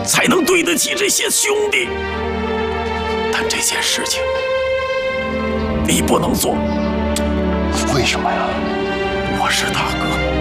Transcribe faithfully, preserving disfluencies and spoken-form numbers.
才能对得起这些兄弟。但这件事情你不能做。 为什么呀？ 我是大哥。